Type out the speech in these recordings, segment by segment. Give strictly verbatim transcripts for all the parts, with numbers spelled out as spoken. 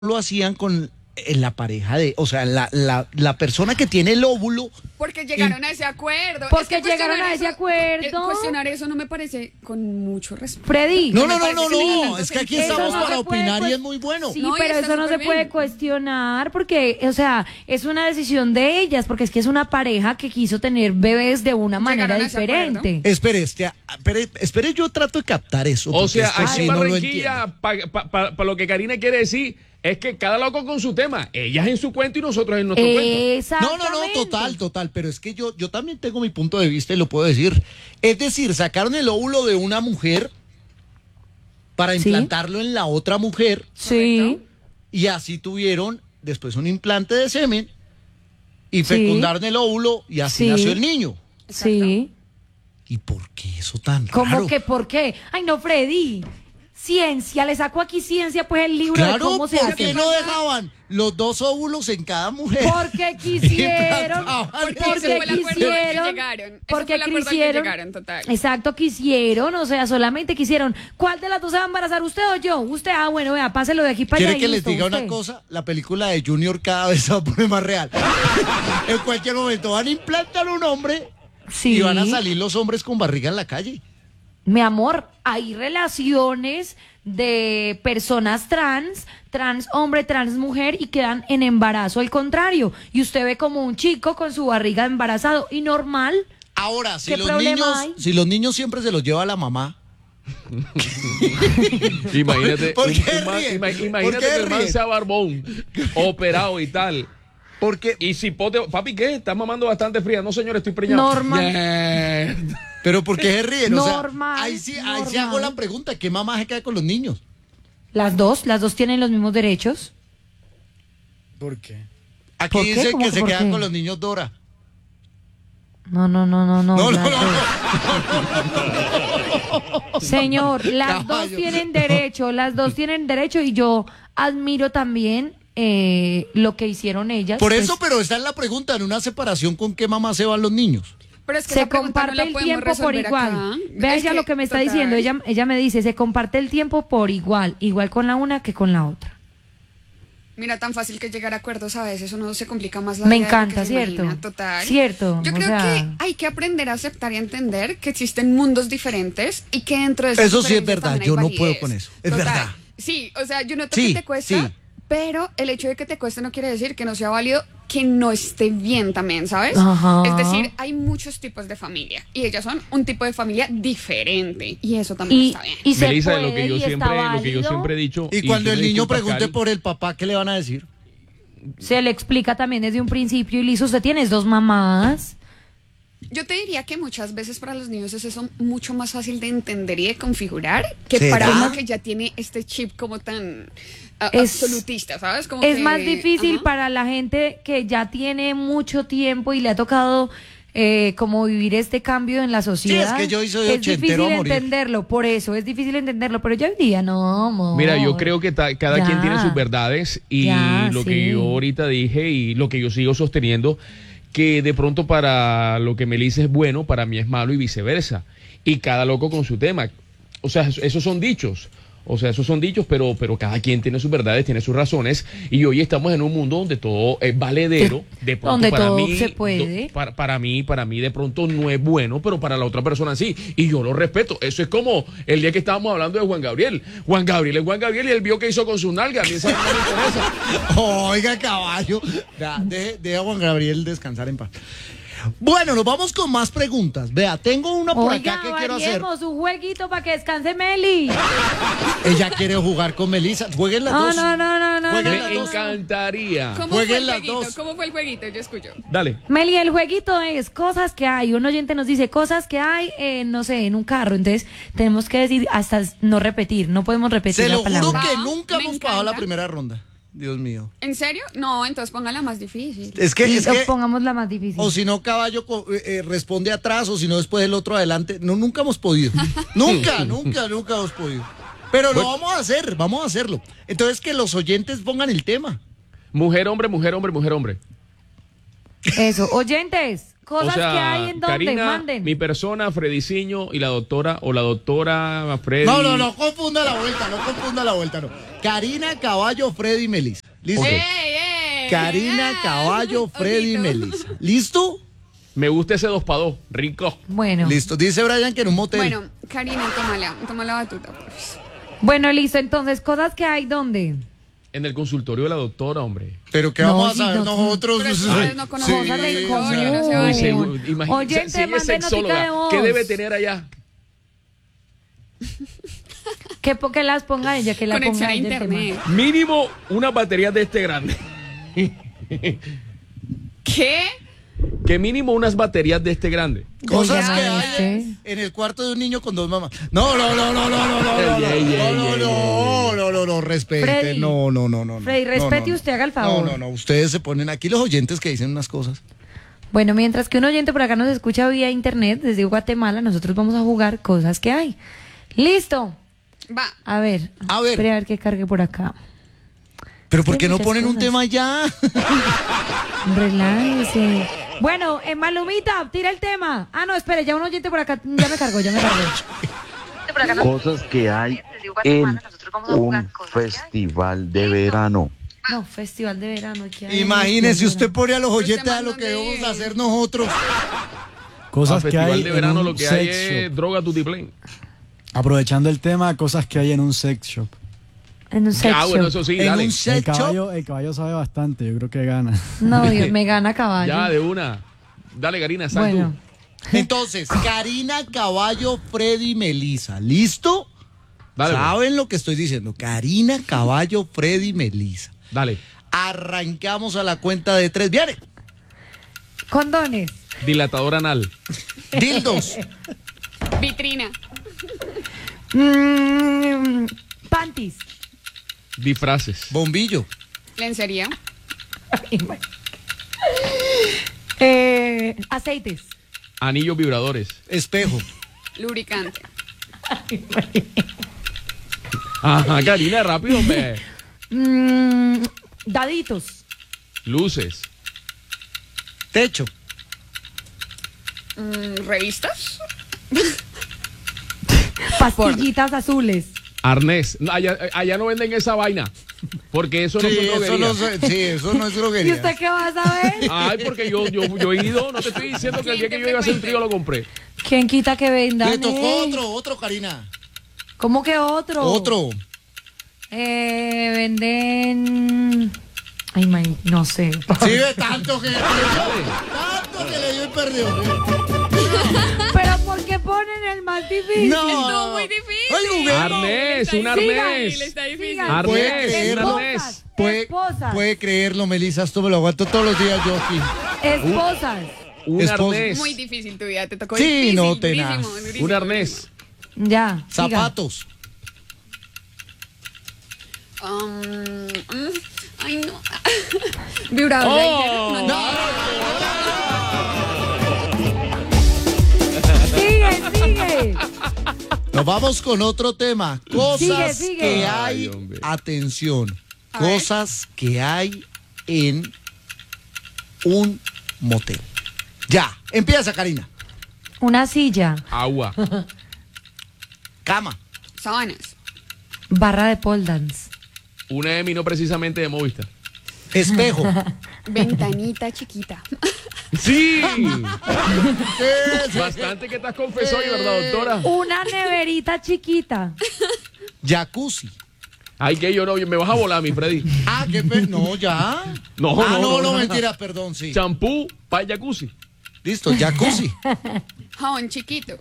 lo hacían con eh, la pareja de, o sea, la, la, la persona que tiene el óvulo. Porque llegaron a ese acuerdo. Porque Es que llegaron a ese eso- acuerdo. eh, Cuestionar eso no me parece con mucho respeto. Freddy. No, me no, no, parece no, que sí, no, tanto es que aquí sentido. estamos Eso no para se puede opinar y cues- es muy bueno. Sí, No, y pero está eso no se súper puede bien. cuestionar porque, o sea, es una decisión de ellas, porque es que es una pareja que quiso tener bebés de una manera Llegaron a ese diferente. Espere, este, espere, espere, yo trato de captar eso. O porque sea, esto aquí sí en no lo Barranquilla, entiendo. para pa, pa, pa lo que Karina quiere decir, es que cada loco con su tema. Ellas en su cuento y nosotros en nuestro cuento. No, Exactamente. no, no, total, total, pero es que yo, yo también tengo mi punto de vista y lo puedo decir. Es decir, sacaron el óvulo de una mujer para Sí. implantarlo en la otra mujer Sí. y así tuvieron después un implante de semen y Sí. fecundaron el óvulo y así Sí. nació el niño. Sí. ¿Y por qué eso tan ¿Cómo raro? que por qué? Ay, no, Freddy. Ciencia, le saco aquí ciencia, pues el libro de Claro, cómo se ¿por hace. qué no dejaban los dos óvulos en cada mujer? Porque quisieron, Implantaban Porque porque ese fue el acuerdo al que quisieron, llegaron. Ese porque fue el acuerdo al que quisieron, llegaron, total. exacto, quisieron, o sea, solamente quisieron. ¿Cuál de las dos se va a embarazar, usted o yo? Usted, ah, bueno, vea, páselo de aquí para allá. ¿Quiere y que les listo, diga una usted. cosa? La película de Junior cada vez se va a poner más real. En cualquier momento van a implantar un hombre Sí. y van a salir los hombres con barriga en la calle. Mi amor, hay relaciones de personas trans, trans hombre, trans mujer y quedan en embarazo al contrario. Y usted ve como un chico con su barriga embarazado y normal. Ahora, si ¿Qué los problema niños, hay? si los niños siempre se los lleva la mamá. Imagínate, ¿Por un- qué un man- ríen? ima- ¿Por imagínate qué que el man ríen? sea barbón, operado y tal. Porque, Y si pote, papi, ¿qué? Estás mamando bastante fría. No, señor, estoy preñado. Normal. Mierda. pero ¿por qué se ríen? O sea, Normal, ahí sí, ahí sí normal. hago la pregunta, ¿qué mamá se queda con los niños? Las dos, las dos tienen los mismos derechos. ¿Por qué? Aquí ¿Por qué? dice ¿Cómo que que se por quedan qué? con los niños Dora. No, no, no, no, no. No, no, las no, dos. Señor, las dos Caballo. tienen derecho, las dos tienen derecho y yo admiro también eh, lo que hicieron ellas. Por pues, eso, pero esta es la pregunta, en una separación, ¿con qué mamá se van los niños? Pero es que se esa pregunta comparte no la el podemos tiempo por resolver igual. acá. Vea Es ella lo que me está total. diciendo. Ella, ella me dice, se comparte el tiempo por igual, igual con la una que con la otra. Mira, tan fácil que llegar a acuerdos a veces, uno se complica más la Me vida de lo encanta, que se ¿cierto? imagina, total. Cierto, Yo o creo sea- que hay que aprender a aceptar y entender que existen mundos diferentes y que dentro de esas Eso sí es diferencias verdad, también hay yo no validez. puedo con eso, es Total. verdad. Sí, o sea, yo noto Sí, que te cuesta, sí. pero el hecho de que te cueste no quiere decir que no sea válido, que no esté bien también, ¿sabes? Ajá. Es decir, hay muchos tipos de familia y ellas son un tipo de familia diferente y eso también Y, está bien. y se Melissa, puede lo que yo y está siempre, lo que yo válido. siempre he dicho. Y cuando tú el me niño disculpas, pregunte Cari, por el papá, ¿qué le van a decir? Se le explica también desde un principio y listo, usted tienes dos mamás. Yo te diría que muchas veces para los niños es eso mucho más fácil de entender y de configurar que ¿Será? para uno que ya tiene este chip como tan ah, Es- absolutista, ¿sabes? Como Es que- más difícil ajá. para la gente que ya tiene mucho tiempo y le ha tocado eh, como vivir este cambio en la sociedad. que yo soy es ochentero a difícil morir. entenderlo, por eso es difícil entenderlo, pero ya hoy día no, amor. Mira, yo creo que ta- cada Ya. quien tiene sus verdades y Ya, lo sí. que yo ahorita dije y lo que yo sigo sosteniendo, que de pronto para lo que Melissa es bueno, para mí es malo y viceversa. Y cada loco con su tema. O sea, eso- esos son dichos. O sea, esos son dichos, pero, pero cada quien tiene sus verdades, tiene sus razones. Y hoy estamos en un mundo donde todo es valedero. De pronto Donde para todo mí, se puede. do- para, para mí, para mí de pronto no es bueno, pero para la otra persona sí. Y yo lo respeto. Eso es como el día que estábamos hablando de Juan Gabriel. Juan Gabriel es Juan Gabriel y él vio que hizo con su nalga. A mí esa no me interesa. Oiga, caballo. Ya, deje, deje a Juan Gabriel descansar en paz. Bueno, nos vamos con más preguntas. Vea, tengo una por Oiga, acá que quiero hacer. variemos, un jueguito para que descanse Meli. Ella quiere jugar con Melissa. Jueguen las No, dos. no, no, no, no, Jueguen Me las dos. encantaría. ¿Cómo fue Jueguen el las jueguito? dos. ¿Cómo fue el jueguito? Yo escucho. Dale. Meli, el jueguito es cosas que hay. Un oyente nos dice cosas que hay, eh, no sé, en un carro. Entonces tenemos que decir hasta no repetir. No podemos repetir Se la lo juro palabra. que Ah, nunca me hemos pagado la encanta. primera ronda. Dios mío. ¿En serio? No, entonces póngala más difícil. Es que, Y es que pongamos la más difícil. o si no, caballo co- eh, eh, responde atrás, o si no, después el otro adelante. No, nunca hemos podido. nunca, nunca, nunca hemos podido. Pero lo vamos a hacer, vamos a hacerlo. Entonces, que los oyentes pongan el tema. Mujer, hombre, mujer, hombre, mujer, hombre. Eso, oyentes, O cosas sea, que hay en donde Karina, manden. mi persona, Frediciño y la doctora, o la doctora Freddy. No, no, no confunda la vuelta, no confunda la vuelta, no. Karina, Caballo, Freddy, Melissa. ¿Listo? Ok. ¡Ey, ey! Karina, Caballo, Freddy, Ojito. Melissa. ¿Listo? Me gusta ese dos para dos, rico. Bueno, Listo. Dice Brian que en un motel. Bueno, Karina, toma la, toma la batuta, pues. bueno, listo, entonces, cosas que hay donde. En el consultorio de la doctora, hombre. Pero que No, vamos a sí, saber no, nosotros. Pero si ustedes no conocen Cosas de Sí, común. sí, no se Uy, vayan. Seguro, imagínate, Oyente, si ella es mande notica sexóloga, de voz. ¿qué debe tener allá? Que, po- que las ponga ella, que la Conexión ponga a ella el tema. internet. Mínimo una batería de este grande. ¿Qué? Que mínimo unas baterías de este grande. Cosas Oiga, que hay este. en el cuarto de un niño con dos mamás. No, no, no, no, no, no, no, no, no, Ey, ey, ey, no, ey, no, no, no, no, respete. Freddy. No, no, no, no. no. Freddy, No, respete no, y no. usted haga el favor. No, no, no, ustedes se ponen aquí los oyentes que dicen unas cosas. Bueno, mientras que un oyente por acá nos escucha vía internet desde Guatemala, nosotros vamos a jugar cosas que hay. ¡Listo! Va. A ver. A ver. Espere a ver qué cargue por acá. Pero ¿por Sí, qué no muchas ponen un cosas. tema ya? Relájese. Bueno, en Malumita, tira el tema. Ah, no, espere, ya un oyente por acá, ya me cargó, ya me cargó. Cosas que hay en un festival de verano. No, festival de verano. ¿qué hay? Imagínese, usted pone a los Pero usted oyentes a lo que manda dónde de- vamos a hacer nosotros. Cosas A que festival hay de en verano un lo que hay sex es shop. droga tutiplén. Aprovechando el tema, cosas que hay en un sex shop. En un sex Ah, bueno, shop. eso sí, En dale. un El sex shop. caballo, el caballo sabe bastante, yo creo que gana. No, Dios, me gana caballo. Ya, de una. Dale, Karina, sal Bueno, tú. Entonces, Karina, Caballo, Freddy, Melissa. ¿Listo? Dale, pues. ¿Saben lo que estoy diciendo? Karina, Caballo, Freddy, Melissa. Dale. Arrancamos a la cuenta de tres. ¡Viene! condones. Dilatador anal. Dildos. Vitrina. Mm, panties. Disfraces. Bombillo. Lencería. Eh, aceites. Anillos vibradores. Espejo. Lubricante. Ajá, Karina, rápido, hombre. Mm, daditos. Luces. Techo. Mm, revistas. Pastillitas azules. Arnés. No, Allá, allá no venden esa vaina. Porque eso no Sí, son eso droguerías. no, se- sí, eso no es ¿Y droguería. usted qué va a saber? Ay, porque yo, yo, yo he ido, no te estoy diciendo que el día que yo iba a hacer un trío lo compré. ¿Quién quita que vendan? Le tocó eh? otro, otro, Karina. ¿Cómo que otro? Otro. Eh, venden. Ay, man, no sé. Sí, ve tanto que tanto que le dio y perdió. Pero ¿por qué ponen el más difícil? No. Estuvo muy difícil. Ay, juguemos. Arnés, un Está arnés. difícil, está difícil. Sigan. Arnés, Puede un creerlo. arnés. Puede, Esposas. puede creerlo, Melissa, esto me lo aguanto todos los días yo aquí. Esposas. Un Esposo. arnés. Muy difícil tu vida, te tocó Sí, difícil. no, durísimo, tenaz. durísimo, Un arnés. Ya. siga. Zapatos. Um, mm, ay, no. Vibrador. Oh. No, no. Sigue, sigue. Nos vamos con otro tema. Cosas Sigue, sigue. que Ay, hay. hombre. Atención. A ver. Cosas que hay en un motel. Ya, empieza, Karina. Una silla. Agua. Cama. Sábanas. Barra de pole dance. Una Emi no precisamente de Movistar. Espejo. Ventanita chiquita. Sí. Sí, sí. Bastante que estás confesó hoy, ¿verdad, doctora? Una neverita chiquita. Jacuzzi. Ay, que yo no, me vas a volar, mi Freddy. Ah, qué pe... No, ya. No, ah, no, no, no, no, no. mentira, perdón, sí. Champú para jacuzzi. Listo, jacuzzi. Jabón chiquito.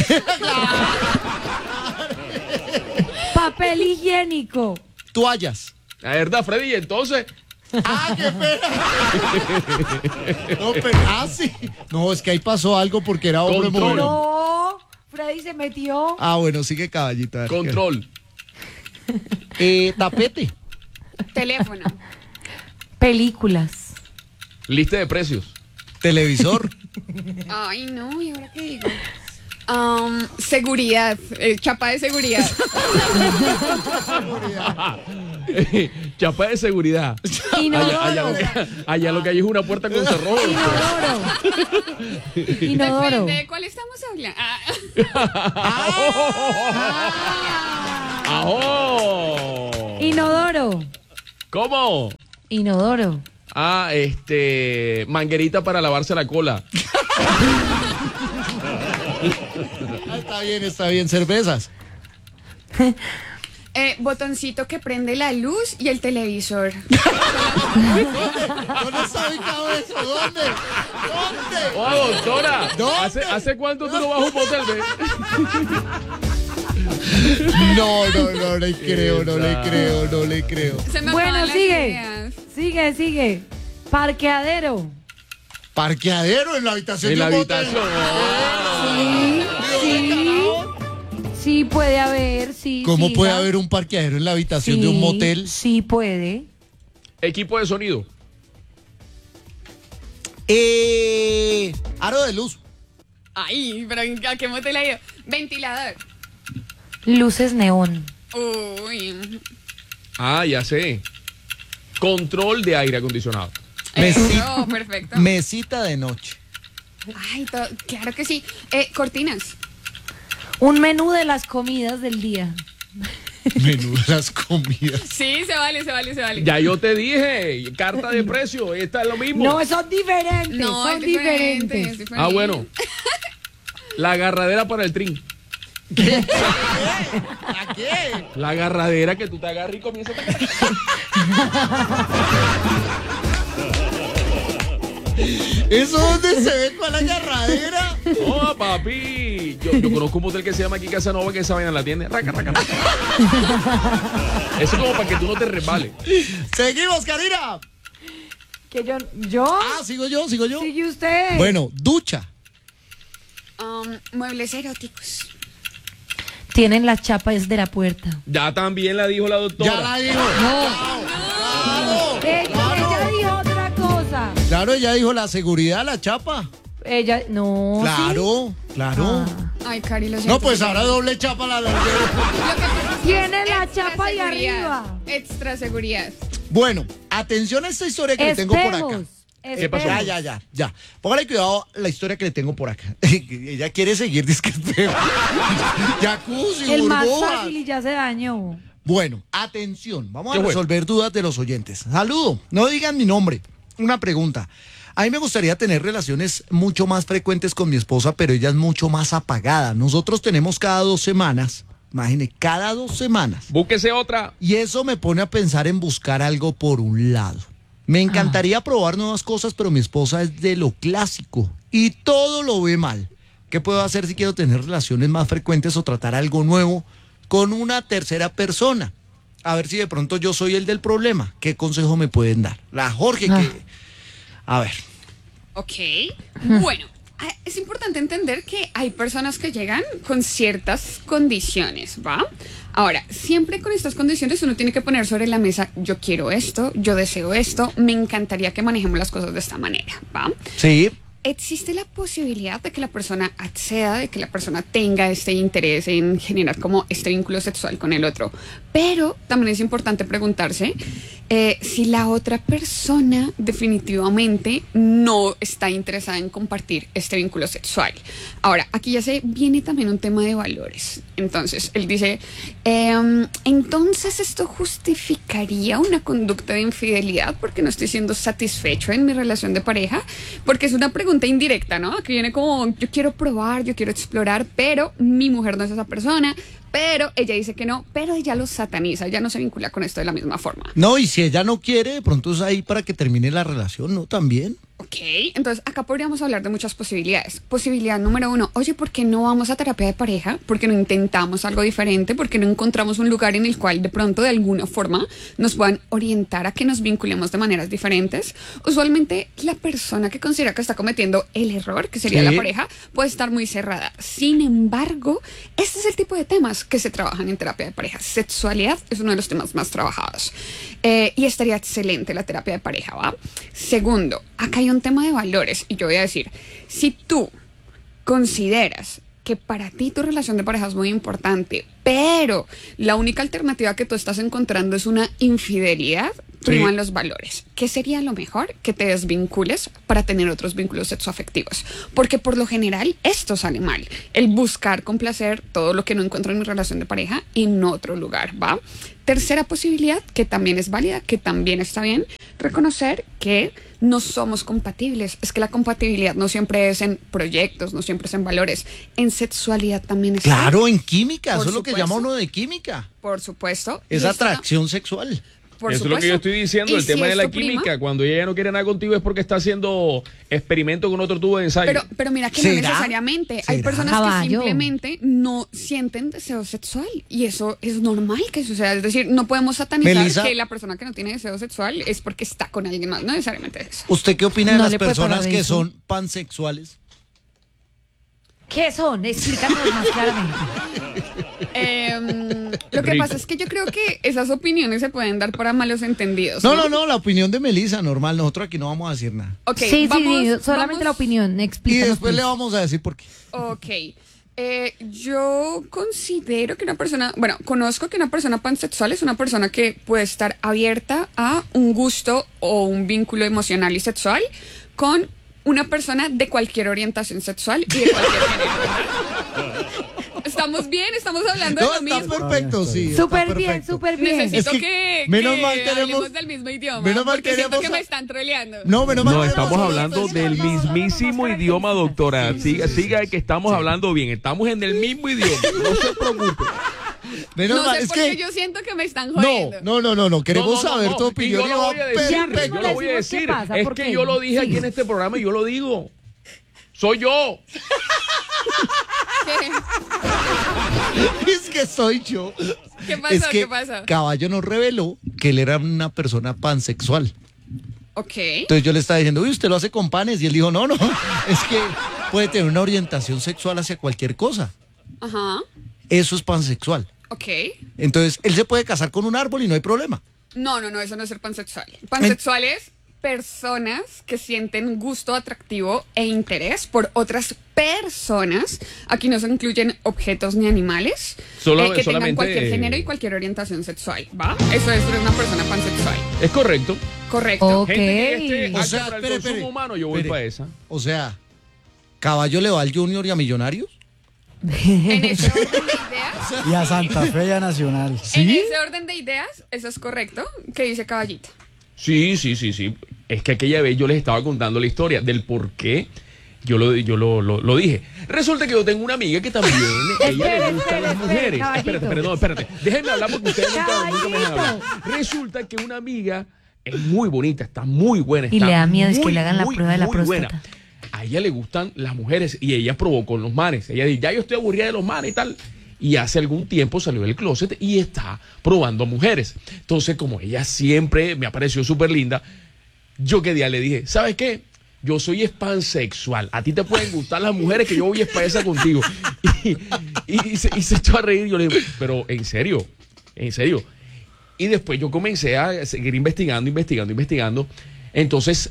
Papel higiénico. Toallas. La verdad, Freddy, entonces. Ah, qué pena. No, pero, ah, sí. No, es que ahí pasó algo porque era hombre Control. mujer. No. Freddy se metió. Ah, bueno, sigue caballito. a ver, Control. Eh, tapete. Teléfono. Películas. Lista de precios. Televisor. Ay, no, ¿y ahora qué digo? Um, seguridad. eh, chapa de seguridad. Chapa de seguridad. Inodoro. Allá, allá, lo que, allá lo que hay es una puerta con cerrojo. Inodoro. Inodoro. Depende de cuál estamos hablando. Ah. ¡Ajo! Inodoro. ¿Cómo? Inodoro. Ah, este. Manguerita para lavarse la cola. Ah, está bien, está bien. Cervezas. Eh, botoncito que prende la luz y el televisor. ¿Dónde está ubicado eso? ¿Dónde? ¿Dónde? ¡Oh, doctora! ¿Dónde? ¿Hace, ¿Hace cuánto tú no vas a un motel, ve? No, no, no le creo, no le creo, no le creo. Se me Bueno, acaban las sigue. ideas. Sigue, sigue. Parqueadero. Parqueadero en la habitación En de la un motel. habitación. Sí, sí. Sí puede haber, sí. ¿Cómo siga. puede haber un parqueadero en la habitación Sí, de un motel? Sí puede. Equipo de sonido. Eh, aro de luz. Ay, pero ¿a qué motel ha ido? Ventilador. Luces neón. Uy. Ah, ya sé. Control de aire acondicionado. Mesita, Eso, perfecto. mesita de noche. Ay, to- claro que sí. Eh, cortinas. Un menú de las comidas del día. Menú de las comidas. Sí, se vale, se vale, se vale. Ya yo te dije, carta de precio, esta es lo mismo. No, son diferentes. No, son es diferente, diferentes. es diferente. Ah, bueno. La agarradera para el trin. ¿A qué? La agarradera que tú te agarras y comienzas a... ¿Eso dónde se ve con la agarradera? Oh, papi. Yo, yo conozco un motel que se llama aquí Casanova que esa vaina la tiene. Raca, raca, raca. Eso es como para que tú no te resbales. Seguimos, Karina. Que yo, yo, Ah, sigo yo, sigo yo. sigue usted. Bueno, ducha. Um, muebles eróticos. Tienen las chapas de la puerta. Ya también la dijo la doctora. Ya la dijo. No. Claro, Ella, claro. ella dijo otra cosa. Claro, ella dijo la seguridad, la chapa. Ella, no. Claro, claro. Ah. Ay, Cari, lo No, siento. pues ahora doble chapa la Lo que pasa es que Tiene la extra chapa de seguridad, arriba. Extra seguridad. Bueno, atención a esta historia que le tengo por acá. Espejos. ¿Qué pasó? Ya, ya, ya, ya. Póngale cuidado a la historia que le tengo por acá. Ella quiere seguir discrepando. Jacuzzi, El más burbujas. fácil y ya se dañó. Bueno, atención, vamos a ¿Qué fue? resolver dudas de los oyentes. Saludo, no digan mi nombre. Una pregunta. A mí me gustaría tener relaciones mucho más frecuentes con mi esposa, pero ella es mucho más apagada. Nosotros tenemos cada dos semanas, imagine, cada dos semanas. Búsquese otra. Y eso me pone a pensar en buscar algo por un lado. Me encantaría probar nuevas cosas, pero mi esposa es de lo clásico y todo lo ve mal. ¿Qué puedo hacer si quiero tener relaciones más frecuentes o tratar algo nuevo con una tercera persona? A ver si de pronto yo soy el del problema. ¿Qué consejo me pueden dar? La Jorge, Ah. que... A ver. Ok. Bueno, ah, es importante entender que hay personas que llegan con ciertas condiciones, ¿va? Ahora, siempre con estas condiciones uno tiene que poner sobre la mesa, yo quiero esto, yo deseo esto, me encantaría que manejemos las cosas de esta manera, ¿va? Sí. Existe la posibilidad de que la persona acceda, de que la persona tenga este interés en generar como este vínculo sexual con el otro. Pero también es importante preguntarse eh, si la otra persona definitivamente no está interesada en compartir este vínculo sexual. Ahora, aquí ya se viene también un tema de valores. Entonces, él dice, eh, entonces esto justificaría una conducta de infidelidad porque no estoy siendo satisfecho en mi relación de pareja, porque es una pregunta indirecta, ¿no? Que viene como, yo quiero probar, yo quiero explorar, pero mi mujer no es esa persona, pero ella dice que no, pero ella lo sataniza, ya no se vincula con esto de la misma forma. No, y si ella no quiere, de pronto es ahí para que termine la relación, ¿no? También. Ok, entonces acá podríamos hablar de muchas posibilidades. Posibilidad número uno, oye, ¿por qué no vamos a terapia de pareja? ¿Por qué no intentamos algo diferente? ¿Por qué no encontramos un lugar en el cual de pronto de alguna forma nos puedan orientar a que nos vinculemos de maneras diferentes? Usualmente la persona que considera que está cometiendo el error, que sería Sí. la pareja, puede estar muy cerrada. Sin embargo, este es el tipo de temas que se trabajan en terapia de pareja. Sexualidad es uno de los temas más trabajados. Eh, y estaría excelente la terapia de pareja, ¿va? Segundo, acá hay un tema de valores y yo voy a decir, si tú consideras que para ti tu relación de pareja es muy importante, pero la única alternativa que tú estás encontrando es una infidelidad, priman los valores. ¿Qué sería lo mejor? Que te desvincules para tener otros vínculos sexoafectivos. Porque por lo general esto sale mal. El buscar complacer todo lo que no encuentro en mi relación de pareja en otro lugar, ¿va? Tercera posibilidad, que también es válida, que también está bien, reconocer que no somos compatibles. Es que la compatibilidad no siempre es en proyectos, no siempre es en valores. En sexualidad también está. Claro, en química, Por eso es lo que supuesto. llama uno de química. Por supuesto. Es Y esto no- atracción sexual. por Eso es lo que supuesto. yo estoy diciendo, Y el si tema de la esto prima- química. Cuando ella ya no quiere nada contigo es porque está haciendo experimento con otro tubo de ensayo. Pero, pero mira que no ¿Será? necesariamente. Hay ¿Será? personas Caballo. que simplemente no sienten deseo sexual. Y eso es normal que suceda. Es decir, no podemos satanizar Melissa. que la persona que no tiene deseo sexual es porque está con alguien más. No necesariamente es eso. ¿Usted qué opina de No las le puede personas parar que eso. son pansexuales? ¿Qué son? Explícanos más claramente. Em, lo que Rico. pasa es que yo creo que esas opiniones se pueden dar para malos entendidos. No, no, no, la opinión de Melissa, normal. Nosotros aquí no vamos a decir nada. Ok, sí, sí, vamos- sí, solamente vamos- la opinión. Y Explícanos. después le please. vamos a decir por qué. Ok. Eh, yo considero que una persona, bueno, conozco que una persona pansexual es una persona que puede estar abierta a un gusto o un vínculo emocional y sexual con una persona de cualquier orientación sexual y de cualquier género. ¿Estamos bien? ¿Estamos hablando No, de lo está mismo? perfecto, sí. está Súper bien, perfecto. súper bien. Necesito Es que, que menos que mal tenemos- hablemos del mismo idioma. menos mal porque siento tenemos que a- me están troleando. No, menos mal No, que estamos tenemos hablando una del persona- mismísimo idioma, doctora. Siga, siga que estamos hablando bien. Estamos en el mismo idioma. No se preocupe. Menos No mal, sé es por que... qué yo siento que me están No, jodiendo. no, no, no, no, queremos No, no, no, saber no, tu y opinión. yo y lo va voy a decir, perfecto. yo lo voy a decimos qué decir. pasa, Es porque- que yo lo dije aquí sí. en este programa y yo lo digo. Soy yo. ¿Qué, Es que soy yo. ¿Qué pasó? Es que ¿Qué pasó? Caballo nos reveló que él era una persona pansexual. Ok. Entonces yo le estaba diciendo, uy, usted lo hace con panes. Y él dijo, no, no, es que puede tener una orientación sexual hacia cualquier cosa. Ajá. Eso es pansexual. Ok. Entonces él se puede casar con un árbol y no hay problema. No, no, no, eso no es ser pansexual. Pansexual es personas que sienten gusto, atractivo e interés por otras personas. Aquí no se incluyen objetos ni animales. Solo- eh, que tengan solamente- cualquier género y cualquier orientación sexual, ¿va? Eso es ser una persona pansexual. Es correcto. Correcto. Ok. Gente que esté O apta sea, para el espere, consumo espere, humano, yo voy espere. para esa. O sea, Caballo le va al Junior y a Millonarios. En ese orden de ideas, Y a Santa Fe y a Nacional. en ese orden de ideas, eso es correcto. ¿Qué dice Caballito? Sí, sí, sí, sí. Es que aquella vez yo les estaba contando la historia del por qué yo lo, yo lo, lo, lo dije. Resulta que yo tengo una amiga que también ella Espere, le gustan espere, las espere, mujeres. caballito. Espérate, espérate, no, espérate. Déjenme hablar porque ustedes nunca, nunca me dejan hablar. Caballito. Resulta que una amiga es muy bonita, está muy buena. Y está le da miedo es que muy, le hagan la muy, prueba de la muy próstata. buena. A ella le gustan las mujeres y ella probó con los manes. Ella dice, ya yo estoy aburrida de los manes y tal. Y hace algún tiempo salió del closet y está probando mujeres. Entonces, como ella siempre me pareció súper linda, yo que día le dije, ¿sabes qué? Yo soy pansexual. A ti te pueden gustar las mujeres que yo voy a espalda contigo. Y, y- y se, y se echó a reír. Yo le digo, pero en serio, en serio. Y después yo comencé a seguir investigando, investigando, investigando. Entonces,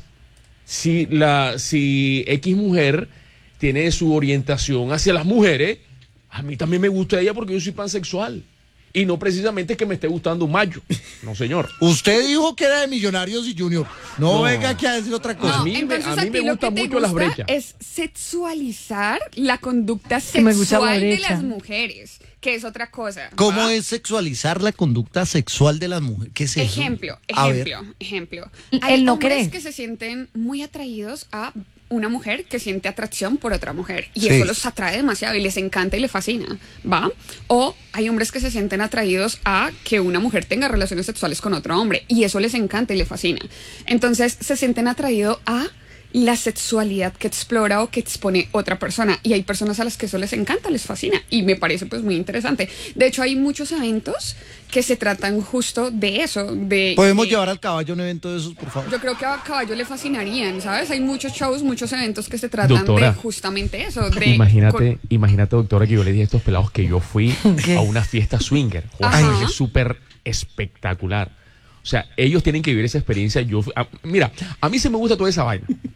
si la si X mujer tiene su orientación hacia las mujeres, a mí también me gusta ella porque yo soy pansexual. Y no precisamente que me esté gustando un macho. No, señor. Usted dijo que era de Millonarios y Junior. No, No. venga aquí a decir otra cosa. a mí me- entonces a mí me ti lo gustan que te mucho las gusta brechas. es sexualizar la conducta Que me gusta la sexual de brecha. las mujeres, que es otra cosa. ¿Cómo ¿va? es sexualizar la conducta sexual de las mujeres? ¿Qué es eso? Ejemplo, A ver. ejemplo, ejemplo. Él Hay no hombres cree. que se sienten muy atraídos a una mujer que siente atracción por otra mujer y Sí. eso los atrae demasiado y les encanta y les fascina, ¿va? O hay hombres que se sienten atraídos a que una mujer tenga relaciones sexuales con otro hombre y eso les encanta y les fascina. Entonces se sienten atraídos a la sexualidad que explora o que expone otra persona y hay personas a las que eso les encanta, les fascina y me parece pues muy interesante. De hecho hay muchos eventos que se tratan justo de eso, de ¿Podemos de- llevar al Caballo a un evento de esos, por favor? yo creo que a Caballo le fascinarían, ¿sabes? Hay muchos shows, muchos eventos que se tratan Doctora, de justamente eso. De Imagínate, con- imagínate, doctora, que yo le dije a estos pelados que yo fui a una fiesta swinger. Ajá. Joder, es súper espectacular. O sea, ellos tienen que vivir esa experiencia. Yo, fui- a- mira, a mí se me gusta toda esa vaina.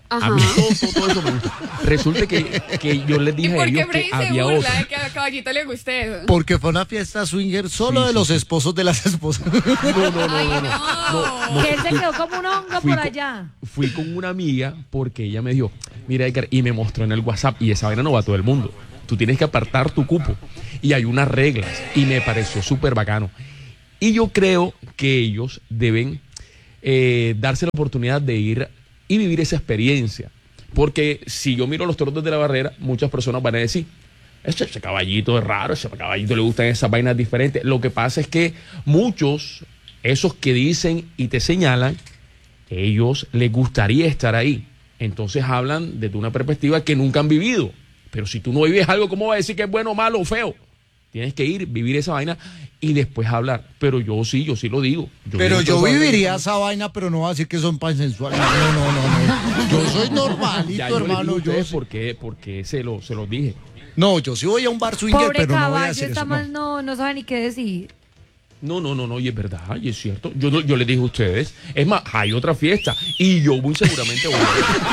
Ajá. A mí todo, todo, todo eso me gusta. Resulta que, que yo les ¿Y dije a por qué ellos Freddy que se había burla otra. de que a Caballito le guste eso? Porque fue una fiesta swinger solo Sí, de sí, los sí. esposos de las esposas. No, no, no, Ay, no, no. no. no, Que él se quedó como un hongo Fui por con- allá. Fui con una amiga porque ella me dijo, mira Edgar, y me mostró en el WhatsApp, y esa vaina no va a todo el mundo. Tú tienes que apartar tu cupo. Y hay unas reglas. Y me pareció súper bacano. Y yo creo que ellos deben eh, darse la oportunidad de ir y vivir esa experiencia. Porque si yo miro los toros desde la barrera, muchas personas van a decir, ese, ese caballito es raro, ese caballito le gustan esas vainas diferentes. Lo que pasa es que muchos, esos que dicen y te señalan, ellos les gustaría estar ahí. Entonces hablan desde una perspectiva que nunca han vivido. Pero si tú no vives algo, ¿cómo vas a decir que es bueno, malo o feo? Tienes que ir, vivir esa vaina y después hablar. Pero yo sí, yo sí lo digo. Yo Pero digo yo toda esa vaina viviría que- esa vaina, pero no voy a decir que son pansensuales. No, no, no, no. Yo soy normalito, Ya yo les hermano. digo a Yo ustedes sí. por qué, porque se lo, se los dije. No, yo sí voy a un bar swinger, Pobre pero no voy a caballo, decir está eso. más, no. no, no sabe ni qué decir. No, no, no, no, y es verdad, y es cierto. Yo, no- yo les dije a ustedes, es más, hay otra fiesta y yo muy seguramente voy a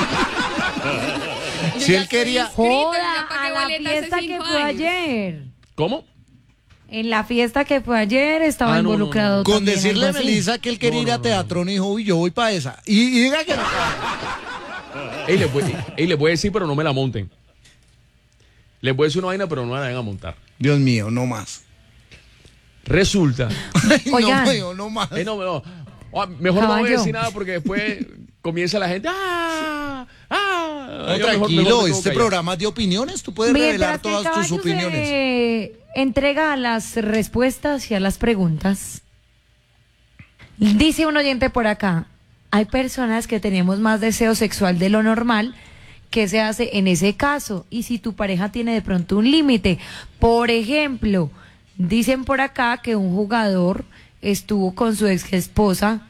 ir. Yo Si ya él estoy quería- inscrita, yo Joda, ya pagué a la boleta hace fiesta que cinco fue años. ayer. ¿Cómo? En la fiesta que fue ayer estaba Ah, no, no, involucrado no. Con también, decirle a algo así. Melissa que él quería No, ir a no, no, Teatrón y dijo, uy, yo voy para esa. Y, y diga que no. Ey, les voy, ey, les voy a decir, pero no me la monten. Les voy a decir una vaina, pero no me la van a montar. Dios mío, no más. Resulta. Ay, Oigan. no, mío, no más. Eh, no, no. Ah, mejor no voy a Caballo. decir nada porque después comienza la gente. ¡Ah! ¡Ah! No, Yo mejor- tranquilo, mejor me quedo este callado. programa es de opiniones. Tú puedes revelar Mientras que el todas tus caballo opiniones. se entrega a las respuestas y a las preguntas. Dice un oyente por acá, hay personas que tenemos más deseo sexual de lo normal. ¿Qué se hace en ese caso? Y si tu pareja tiene de pronto un límite. Por ejemplo, dicen por acá que un jugador estuvo con su ex esposa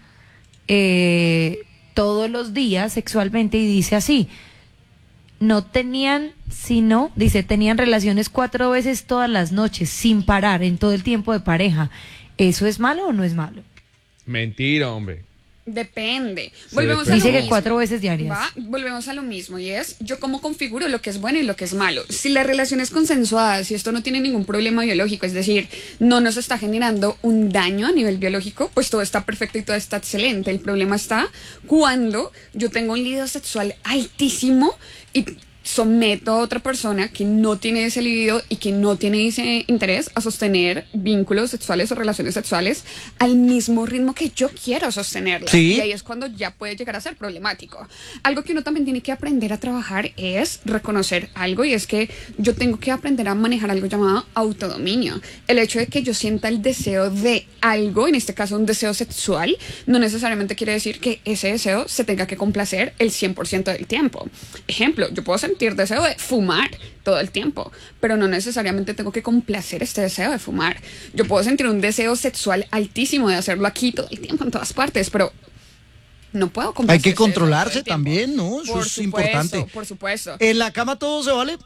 eh, todos los días sexualmente y dice así, no tenían, sino, dice, tenían relaciones cuatro veces todas las noches, sin parar, en todo el tiempo de pareja. ¿Eso es malo o no es malo? Mentira, hombre. Depende. Sí, Volvemos depende. a lo Dice que mismo. cuatro veces diarias. Va, volvemos a lo mismo y es yo cómo configuro lo que es bueno y lo que es malo. Si la relación es consensuada, si esto no tiene ningún problema biológico, es decir, no nos está generando un daño a nivel biológico, pues todo está perfecto y todo está excelente. El problema está cuando yo tengo un libido sexual altísimo y someto a otra persona que no tiene ese libido y que no tiene ese interés a sostener vínculos sexuales o relaciones sexuales al mismo ritmo que yo quiero sostenerlas. Sí. Y ahí es cuando ya puede llegar a ser problemático. Algo que uno también tiene que aprender a trabajar es reconocer algo y es que yo tengo que aprender a manejar algo llamado autodominio. El hecho de que yo sienta el deseo de algo, en este caso un deseo sexual, no necesariamente quiere decir que ese deseo se tenga que complacer el cien por ciento del tiempo. Ejemplo, yo puedo sentir deseo de fumar todo el tiempo, pero no necesariamente tengo que complacer este deseo de fumar. Yo puedo sentir un deseo sexual altísimo de hacerlo aquí todo el tiempo, en todas partes, pero no puedo complacer Hay que ese deseo todo controlarse el tiempo. también, ¿no? Eso Por es supuesto, importante. Por supuesto. ¿En la cama todo se vale?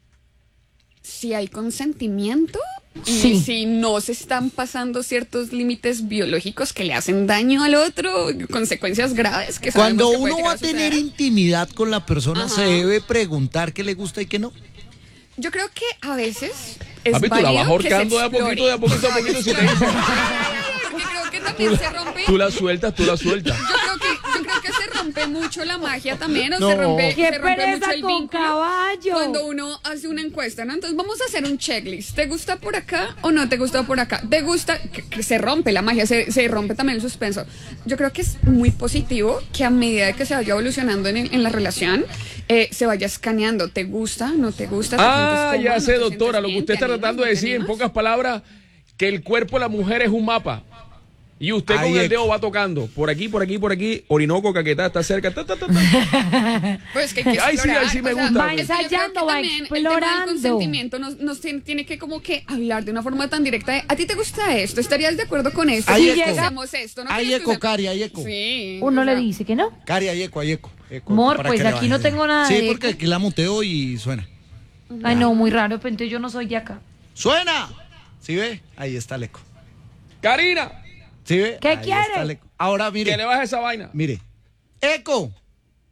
Si hay consentimiento y Sí. si no se están pasando ciertos límites biológicos que le hacen daño al otro, consecuencias graves que sabemos Cuando que puede uno llegar va a tener suceder. intimidad con la persona, Ajá. se debe preguntar qué le gusta y qué no. Yo creo que a veces es Papi, tú la válido vas que se ahorcando de a explore. poquito, de a poquito, a poquito. Si te dice, Porque creo que también se rompe. tú la sueltas, tú la sueltas. Yo creo que, yo creo que se rompe mucho la magia también, o No. se rompe, ¡Qué se rompe pereza mucho el con vínculo caballo! cuando uno hace una encuesta, ¿no? Entonces vamos a hacer un checklist. ¿Te gusta por acá o no te gusta por acá? ¿Te gusta? Que, que se rompe la magia, se, se rompe también el suspenso. Yo creo que es muy positivo que a medida de que se vaya evolucionando en, el- en la relación, eh, se vaya escaneando. ¿Te gusta? ¿No te gusta? ¿Te Ah, sientes ya cómodo? sé, ¿No te doctora, sientes lo que bien? usted ¿Te está animas? tratando de ¿No te decir, en animas? pocas palabras, que el cuerpo de la mujer es un mapa. Y usted Ahí con el es. dedo va tocando. Por aquí, por aquí, por aquí. Orinoco, Caquetá, está cerca. Ta, ta, ta, ta. Pues que hay que Ay, sí, explorar, ay, sí me o sea, gusta. Va es que yo creo ensayando, que va también El tema explorando. del consentimiento nos, nos tiene, tiene que como que hablar de una forma tan directa de, ¿a ti te gusta esto? ¿Estarías de acuerdo con esto? Hay Si eco. hacemos esto, ¿no Hay crees que eco, sea- Cari, hay eco. Sí. Uno o le sea, dice que no. Cari, hay eco, hay eco. eco, Amor, para pues que le aquí no baje. tengo nada Sí, de porque eco. aquí la muteo y suena. Ay, no, muy raro, pero entonces yo no soy de acá. ¡Suena! ¿Sí ve? Ahí está el eco. Karina, ¿Sí ve? ¿Qué Ahí quiere? está el eco. Ahora mire, que le baje esa vaina. mire. ¡Eco!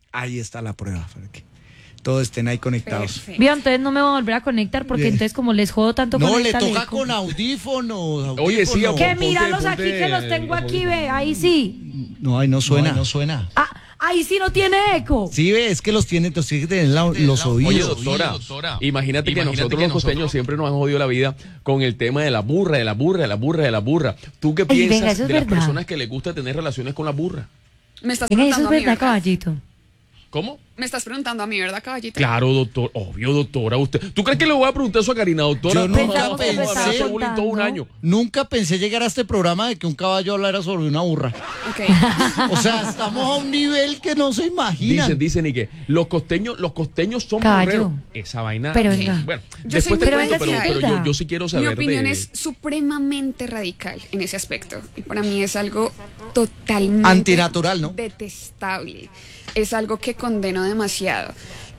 Ahí está la prueba, para que todos estén ahí conectados. Perfecto. Bien, entonces no me voy a volver a conectar porque Bien. entonces como les jodo tanto No, con le esta toca leco. con audífonos. Oye, sí, audífonos. Que Ponte- míralos ponte aquí que los tengo los aquí, audífonos. ve, ahí sí. No, ahí no suena. No, suena. Ah, ahí sí no tiene eco. Sí, ve, es que los tiene, los tiene que tener la- los oídos. Oye, doctora, imagínate que nosotros los costeños siempre nos han jodido la vida con el tema de la burra, de la burra, de la burra, de la burra. ¿Tú qué Ay, piensas venga, eso es de las verdad. personas que les gusta tener relaciones con la burra? Me estás Venga, eso preguntando es a mí, verdad, ¿verdad? caballito. ¿Cómo? Me estás preguntando a mí, ¿verdad, caballito? Claro, doctor, obvio, doctora. Usted, ¿tú crees que le voy a preguntar eso a Karina, doctora? Yo No, nunca no, pensé- no, no, me hace bullying todo un año. Nunca pensé llegar a este programa de que un caballo hablara sobre una burra. Ok. O sea, estamos a un nivel que no se imagina. Dicen, dicen y que los costeños, los costeños son Caballo. burreros. Esa vaina. Pero sí. venga. Bueno, Yo después soy te muy cuento, pero, radical. pero yo, yo sí quiero saber Mi opinión de- es supremamente radical en ese aspecto. Y para mí es algo totalmente Antinatural, ¿no? detestable. Es algo que condeno demasiado.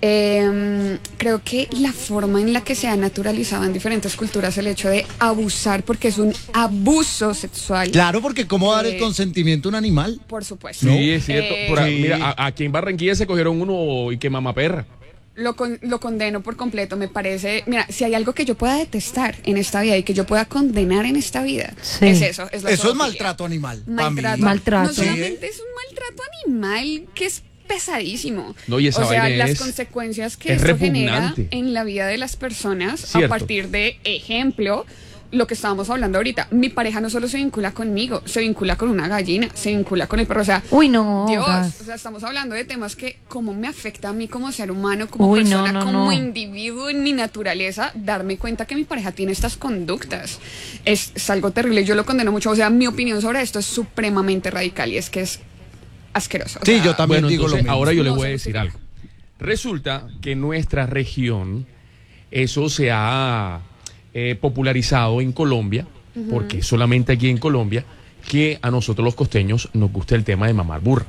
Eh, creo que la forma en la que se ha naturalizado en diferentes culturas el hecho de abusar, porque es un abuso sexual. Claro, porque ¿cómo dar el Eh, consentimiento a un animal? Por supuesto. Sí, es cierto. Eh, Por ahí, Sí. Mira, a- aquí en Barranquilla se cogieron uno y que mamaperra. Lo, con- lo condeno por completo, me parece, mira, si hay algo que yo pueda detestar en esta vida y que yo pueda condenar en esta vida, Sí. es eso, es la Eso es zoofilia. maltrato animal. pa' mí. Maltrato. Maltrato. No solamente es un maltrato animal que es pesadísimo. No, y esa o sea, vaina las es- consecuencias que es esto genera repugnante. en la vida de las personas Cierto. a partir de, ejemplo, lo que estábamos hablando ahorita. Mi pareja no solo se vincula conmigo, se vincula con una gallina, se vincula con el perro. O sea, Uy, no. Dios, gas. o sea, estamos hablando de temas que cómo me afecta a mí como ser humano, como Uy, no, persona, no, como no. individuo en mi naturaleza, darme cuenta que mi pareja tiene estas conductas. Es, es algo terrible, yo lo condeno mucho. O sea, mi opinión sobre esto es supremamente radical y es que es asqueroso. O Sí, sea, yo también Bueno, digo entonces, lo mismo. ahora yo le No voy a se decir justifica. algo. Resulta que en nuestra región eso se ha eh, popularizado en Colombia, porque es solamente aquí en Colombia que a nosotros los costeños nos gusta el tema de mamar burra.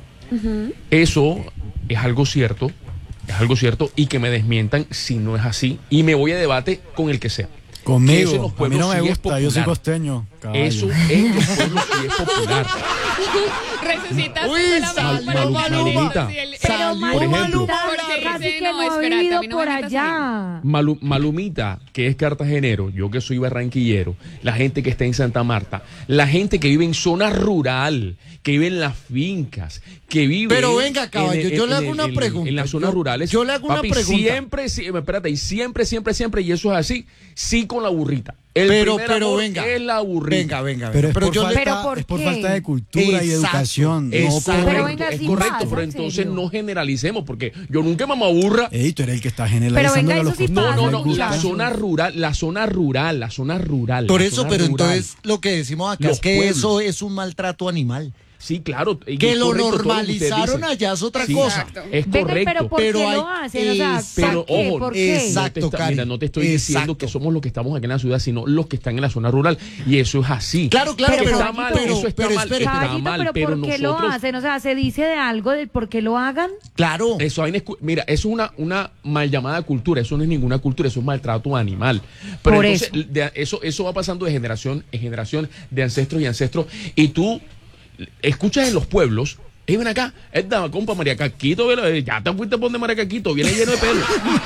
Eso es algo cierto, es algo cierto y que me desmientan si no es así y me voy a debate con el que sea. Que eso en Conmigo, los a mí pueblos no me sí es gusta, yo soy popular. costeño. caballo. Eso en los pueblos sí es popular. Resucitaste Uy, de la salió mano, Malu- Maluma. Malumita. Sí, el- Pero Salió Maluma ejemplo. Porque casi dice, que no, no ha espérate, a vivido mí no por me metas allá. Malu- Malumita, que es cartagenero, yo que soy barranquillero, la gente que está en Santa Marta, la gente que vive en zona rural, que vive en las fincas, que vive... Pero venga, en caballo, el- yo le en hago el- una en- pregunta. En las zonas Yo- rurales. yo le hago una papi, pregunta. Siempre, sí, espérate, y siempre, siempre, siempre, y eso es así, sí con la burrita. El Pero, primer pero amor venga. es la burrita. Venga, venga, venga. Pero es, por, yo le- falta, ¿Pero por es por qué? falta de cultura y Exacto, educación. No exacto. por- Pero Correcto, venga, es sí correcto, pasa, pero en entonces serio. no generalicemos, porque yo nunca he mamado burra. Ey, tú eres el que está generalizando venga, a los eso sí costeños. pasa, No, no, les no, gusta. la zona rural, la zona rural, la zona rural. Por la eso, zona pero rural. entonces lo que decimos acá Los es que pueblos. eso es un maltrato animal. Sí, claro. y Que es lo correcto todo que ustedes normalizaron dicen. allá es otra Sí, cosa. Exacto. Es Venga, correcto. pero ¿por Pero qué hay- lo hacen? O sea, es- ¿para pero, qué? ojo, ¿Por qué? exacto. No te está- Cari. mira, no te estoy diciendo Exacto. que somos los que estamos aquí en la ciudad, sino los que están en la zona rural. Y eso es así. Claro, claro, Pero, pero, está mal, pero, eso está pero mal, espere, está Caballito, mal, pero, pero ¿por qué lo nosotros- hacen? O sea, ¿se dice de algo del por qué lo hagan? claro. Eso hay, mira, eso es una, una mal llamada cultura, eso no es ninguna cultura, eso es maltrato animal. Pero Por entonces, eso. de- eso, eso va pasando de generación en generación, de ancestros y ancestros, y tú escuchas en los pueblos, hey, ven acá, esta compa María Caquito, velo, ya te fuiste por donde María Caquito, viene lleno de pelo.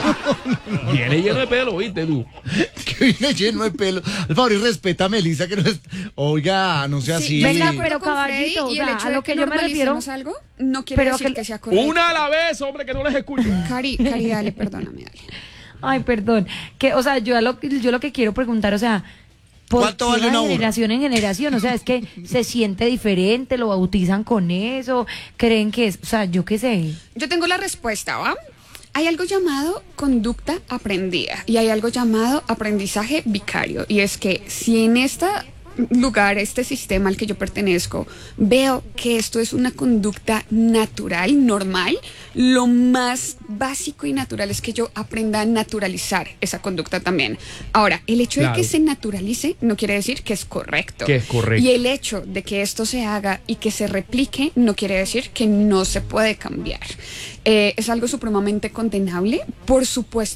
Viene lleno de pelo, ¿viste tú? Que viene lleno de pelo. Al favor, y respeta a Melissa, que no es... Oiga, no sea así. venga, Estoy de pero acuerdo con Freddy, caballito, o y el sea, hecho a de lo que yo me normalicemos refiero- algo no quiere pero decir que- que, sea correcto. Una a la vez, hombre, que no les escucho. Cari, Cari, dale, perdóname, dale. Ay, perdón. Que, o sea, yo lo, yo lo que quiero preguntar, o sea, ¿por ¿Cuánto qué vale de una burra? generación en generación? O sea, es que se siente diferente, lo bautizan con eso, creen que es, o sea, yo qué sé. Yo tengo la respuesta, ¿va? Hay algo llamado conducta aprendida y hay algo llamado aprendizaje vicario. Y es que si en este lugar, este sistema al que yo pertenezco, veo que esto es una conducta natural, normal, lo más básico y natural es que yo aprenda a naturalizar esa conducta también. Ahora, el hecho Claro. de que se naturalice no quiere decir que es correcto. Que es correcto. Y el hecho de que esto se haga y que se replique no quiere decir que no se puede cambiar. Eh, es algo supremamente condenable. Por supuesto que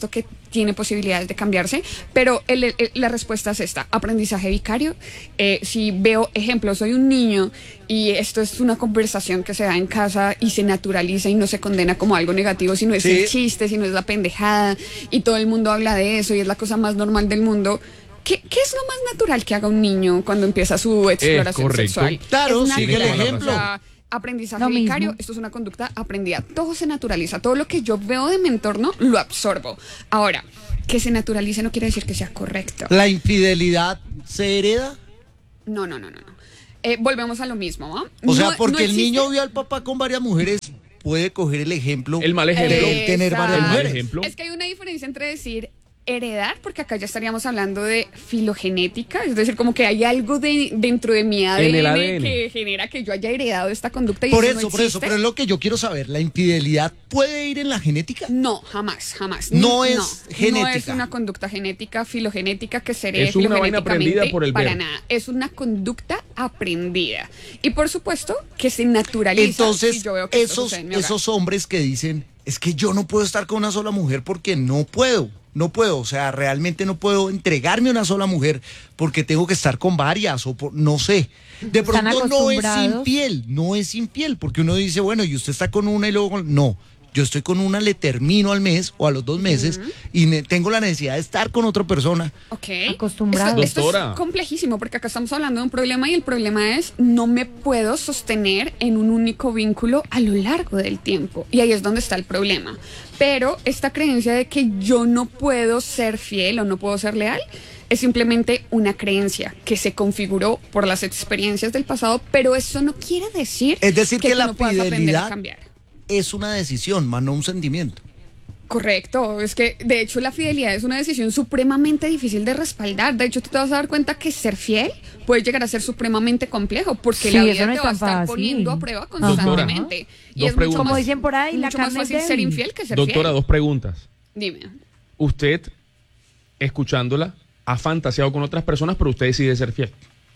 tiene posibilidades de cambiarse, pero el, el, la respuesta es esta: aprendizaje vicario. Eh, si veo ejemplos, soy un niño y esto es una conversación que se da en casa y se naturaliza y no se condena como algo negativo, sino es Sí. el chiste, sino es la pendejada y todo el mundo habla de eso y es la cosa más normal del mundo. ¿Qué, ¿Qué es lo más natural que haga un niño cuando empieza su exploración correcto. sexual? Claro, Es sigue el natural, ejemplo. o sea, aprendizaje Lo mismo. vicario, esto es una conducta aprendida, todo se naturaliza, todo lo que yo veo de mi entorno lo absorbo. Ahora, que se naturalice no quiere decir que sea correcto. ¿La infidelidad se hereda? No, no, no, no, no. Eh, volvemos a lo mismo, ¿va? O sea, No- porque no el existe- niño vio al papá con varias mujeres, puede coger el ejemplo. El mal ejemplo. de tener varias Exacto. El mal mujeres. ejemplo. Es que hay una diferencia entre decir heredar, porque acá ya estaríamos hablando de filogenética, es decir, como que hay algo de, dentro de mi A D N, En el A D N. que genera que yo haya heredado esta conducta y Por eso, eso, no por eso, existe. pero es lo que yo quiero saber. ¿La infidelidad puede ir en la genética? No, jamás, jamás. No es No genética. es una conducta genética, filogenética que se herede Es una vaina filogenéticamente aprendida por el para ver. nada. Es una conducta aprendida. Y por supuesto que se naturaliza. Entonces, si yo veo que esto esos, sucede en mi hogar. esos hombres que dicen, es que yo no puedo estar con una sola mujer porque no puedo, no puedo, o sea, realmente no puedo entregarme a una sola mujer porque tengo que estar con varias o por- no sé. De Están pronto no es acostumbrados. infiel, no es infiel, porque uno dice, bueno, y usted está con una y luego con... No, yo estoy con una, le termino al mes o a los dos meses y ne- tengo la necesidad de estar con otra persona. Ok. Acostumbrado. Esto, esto Doctora. es complejísimo porque acá estamos hablando de un problema y el problema es no me puedo sostener en un único vínculo a lo largo del tiempo. Y ahí es donde está el problema. Pero esta creencia de que yo no puedo ser fiel o no puedo ser leal es simplemente una creencia que se configuró por las experiencias del pasado, pero eso no quiere decir, Es decir, que tú la no puedas aprender a fidelidad cambiar. es una decisión, más no un sentimiento. Correcto, es que de hecho la fidelidad es una decisión supremamente difícil de respaldar. De hecho, tú te vas a dar cuenta que ser fiel puede llegar a ser supremamente complejo porque Sí, la eso vida no te es va a tan estar fácil. poniendo a prueba Ajá. constantemente. Y Dos es mucho preguntas. Como más, dicen por ahí, la mucho más carne es fácil ser débil. infiel que ser Doctora, fiel. dos preguntas. Dime. Usted, escuchándola, ha fantaseado con otras personas, pero usted decide ser fiel.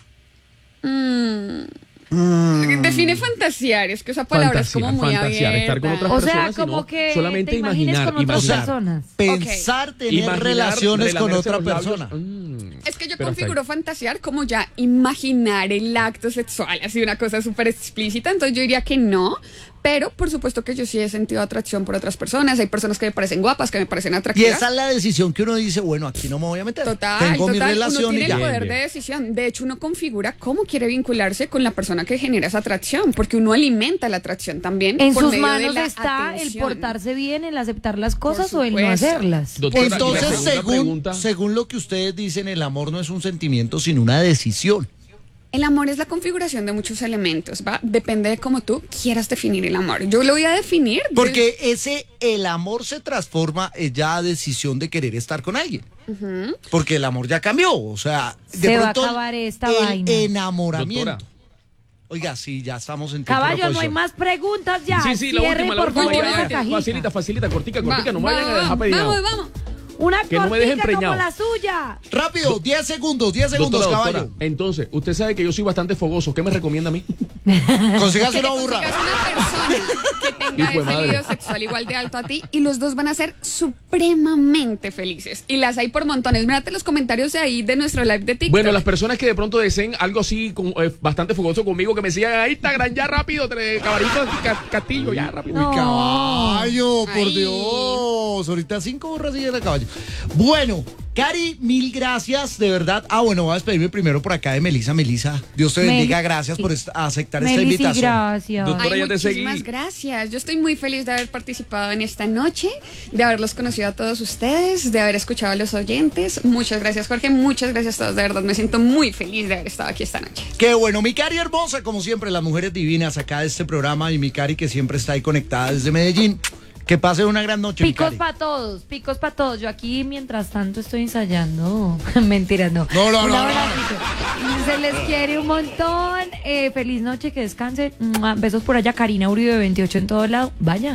Define fantasear, es que esa palabra es como muy fantasear, abierta. estar con otras O sea, personas, como sino que solamente te imagines imaginar, con otras imaginar. personas. Pensar tener Imaginar relaciones con relamerse otra los labios. persona. Mm, Es que yo pero hasta configuro ahí. fantasear como ya imaginar el acto sexual, así una cosa súper explícita, entonces yo diría que no, pero por supuesto que yo sí he sentido atracción por otras personas, hay personas que me parecen guapas, que me parecen Y atractivas. esa es la decisión que uno dice, bueno, aquí no me voy a meter. Total, Tengo mi total, uno relación tiene y ya. el poder Bien, de bien. decisión. De hecho, uno configura cómo quiere vincularse con la persona que genera esa atracción, porque uno alimenta la atracción también. En por sus medio de manos la está atención. el portarse bien, el aceptar las cosas o el no supuesto. hacerlas. Doctora, y la Entonces, segunda según, pregunta, según lo que ustedes dicen, el amor no es un sentimiento, sino una decisión. El amor es la configuración de muchos elementos, ¿va? Depende de cómo tú quieras definir el amor. Yo lo voy a definir. de- Porque ese, el amor se transforma en ya decisión de querer estar con alguien. Porque el amor ya cambió. O sea, de Se va a pronto acabar esta el vaina. enamoramiento. Doctora. Oiga, sí, ya estamos en tiempo de Caballo, no hay posición. más preguntas ya. sí, sí, la Cierre, última, la por última, favor, ya, esa ya. cajita. Facilita, facilita, cortica, Va, cortica, no me va, vayan a va, dejar pedido. Vamos, vamos. Una Que no me dejen cortica como preñado. la suya. Rápido, diez segundos, diez segundos, Doctora, caballo. doctora, entonces, usted sabe que yo soy bastante fogoso. ¿Qué me recomienda a mí? Consígase Que una te burra. consigas una persona que tenga Hijo de ese madre. libido sexual igual de alto a ti y los dos van a ser supremamente felices. Y las hay por montones. Mírate los comentarios de ahí de nuestro live de TikTok. Bueno, las personas que de pronto deseen algo así, con, eh, bastante fogoso conmigo, que me sigan a Instagram ya rápido, tre- Caballito Ca- Castillo, ya rápido. No. Caballo, por Ay. Dios. Ahorita cinco burras y era caballo. Bueno, Cari, mil gracias, de verdad. Ah, bueno, voy a despedirme primero por acá de Melisa. Melisa, Dios te Meli- bendiga. Gracias por est- aceptar esta Meli, sí, invitación. gracias. Doctora, Ay, ya te muchísimas seguí. gracias. Yo estoy muy feliz de haber participado en esta noche, de haberlos conocido a todos ustedes, de haber escuchado a los oyentes. Muchas gracias, Jorge. Muchas gracias a todos. De verdad, me siento muy feliz de haber estado aquí esta noche. Qué bueno, mi Cari hermosa, como siempre, las mujeres divinas acá de este programa y mi Cari que siempre está ahí conectada desde Medellín. Que pase una gran noche, mi Picos Cari. para todos, picos para todos. Yo aquí, mientras tanto, estoy ensayando. Mentiras, no. No, no, Un no, abracito. Se les quiere un montón. Eh, feliz noche, que descansen. Mua, besos por allá. Karina Uribe veintiocho en todo lado. Vaya.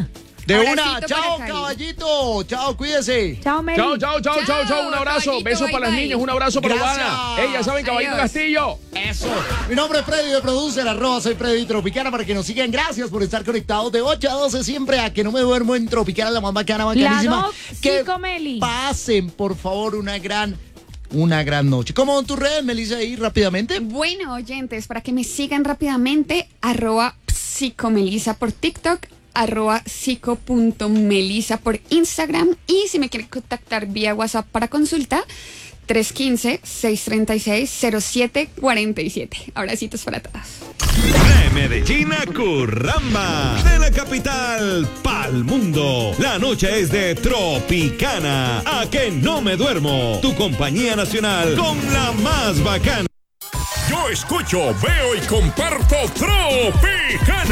De Abracito una, para chao Cali. caballito, chao, cuídese. Chao, Meli. Chao, chao, chao, chao, chao. Un abrazo. Caballito, Besos bye, para las bye. niñas. Un abrazo para Gracias. Ivana. Ey, ya saben, Caballito Adiós. Castillo. Eso. Mi nombre es Freddy de Producer, arroba soy Freddy Tropicana para que nos sigan. Gracias por estar conectados de ocho a doce siempre a que no me duermo en Tropicana, la más bacana, bacanísima. Doc Que Psicomeli. pasen, por favor, una gran, una gran noche. ¿Cómo van tus redes, Melissa, ahí rápidamente? Bueno, oyentes, para que me sigan rápidamente, arroba psicomelisa por TikTok, arroba psico.melisa por Instagram, y si me quieren contactar vía WhatsApp para consulta, tres uno cinco, seis tres seis, cero siete cuatro siete. Abracitos para todas. De Medellín a Curramba, de la capital pa'l mundo. La noche es de Tropicana. A que no me duermo. Tu compañía nacional con la más bacana. Yo escucho, veo y comparto Tropicana.